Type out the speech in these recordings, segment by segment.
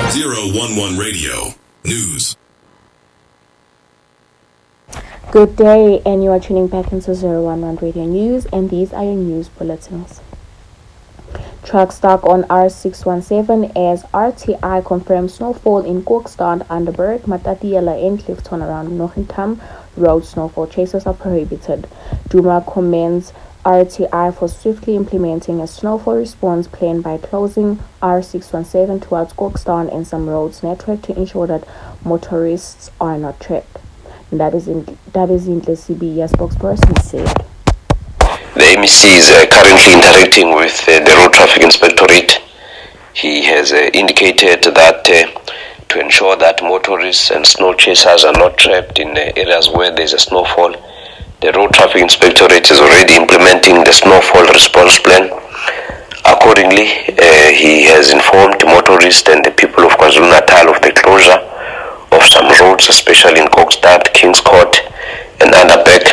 011 Radio News. Good day, and you are tuning back into 011 Radio News, and these are your news bulletins. Truck stuck on R617 as RTI confirms snowfall in Kookstad, Underberg, Matatiele and Clifton around Nochingham Road. Snowfall chases are prohibited. Duma commends RTI for swiftly implementing a snowfall response plan by closing R617 towards Kookstad and some roads network to ensure that motorists are not trapped. That is in CBS spokesperson said. The MEC is currently interacting with the Road Traffic Inspectorate. He has indicated that to ensure that motorists and snow chasers are not trapped in areas where there is a snowfall, the Road Traffic Inspectorate is already implementing the snowfall response plan. Accordingly, he has informed motorists and the people of KwaZulu-Natal of the closure of some roads, especially in Kookstad, Kings Court, and Underberg.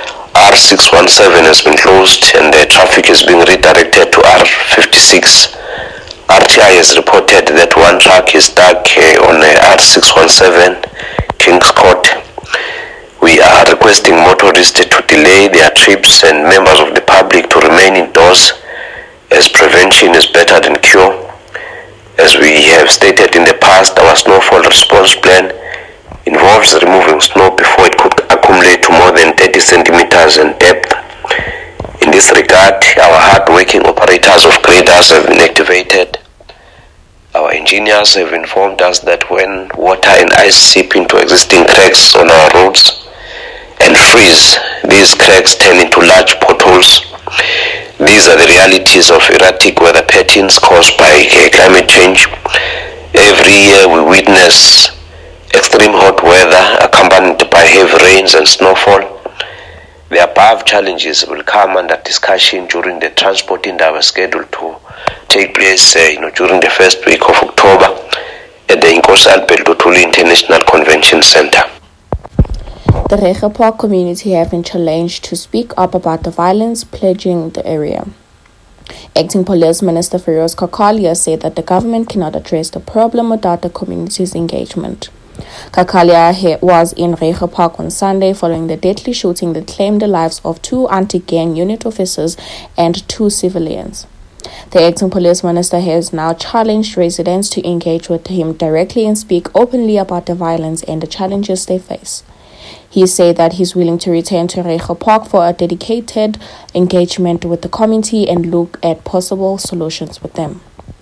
R617 has been closed and the traffic is being redirected to R56. RTI has reported that one truck is stuck on R617, Kings Court. We are requesting motorists to delay their trips and members of the public to remain indoors, as prevention is better than cure. As we have stated in the past, our snowfall response plan involves removing snow before it could accumulate to more than 30 centimeters in depth. In this regard, our hard-working operators of graders have been activated. Our engineers have informed us that when water and ice seep into existing cracks on our roads and freeze, these cracks turn into large potholes. These are the realities of erratic weather patterns caused by climate change. Every year we witness extreme hot weather accompanied by heavy rains and snowfall. The above challenges will come under discussion during the transport endeavour scheduled to take place during the first week of October at the Inkosi Albert Luthuli International Convention Center. The Regerpark community have been challenged to speak up about the violence plaguing the area. Acting Police Minister Feroz Kakalia said that the government cannot address the problem without the community's engagement. Kakalia was in Regerpark on Sunday following the deadly shooting that claimed the lives of 2 anti-gang unit officers and 2 civilians. The acting police minister has now challenged residents to engage with him directly and speak openly about the violence and the challenges they face. He said that he's willing to return to Regerpark for a dedicated engagement with the community and look at possible solutions with them.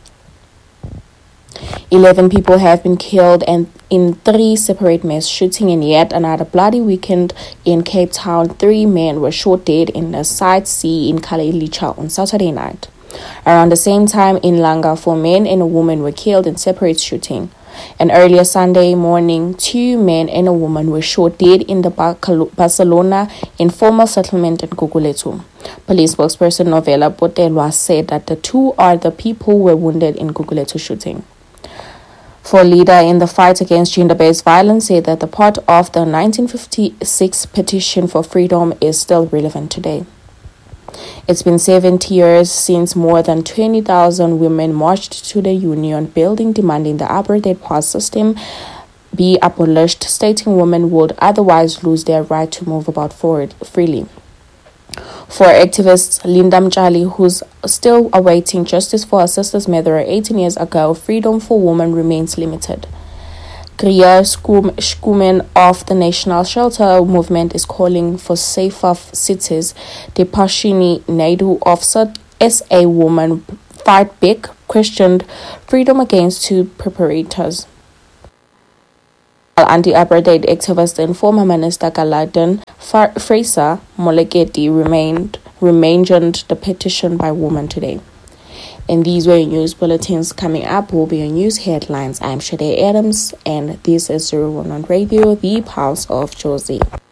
11 people have been killed and in 3 separate mass shootings in yet another bloody weekend in Cape Town. 3 men were shot dead in the Site C in Khayelitsha on Saturday night. Around the same time in Langa, 4 men and a woman were killed in separate shooting. And earlier Sunday morning, 2 men and a woman were shot dead in the Barcelona informal settlement in Gugulethu. Police spokesperson Novella Botelwa said that the 2 are the people who were wounded in Gugulethu shooting. For a leader in the fight against gender-based violence, said that the part of the 1956 petition for freedom is still relevant today. It's been 70 years since more than 20,000 women marched to the Union building demanding the apartheid pass system be abolished, stating women would otherwise lose their right to move about freely. For activist Linda Mtshali, who's still awaiting justice for her sister's murder 18 years ago, freedom for women remains limited. Kriya Skuman of the National Shelter Movement is calling for safer cities. Dipashini Naidu of SA Women Fight Big questioned freedom against 2 preparators. Anti-apartheid activist and former Minister Galladon Fraser Moleketi remained the petition by women today. And these were your news bulletins. Coming up will be your news headlines. I'm Shade Adams, and this is 011 Radio, the Pulse of Josie.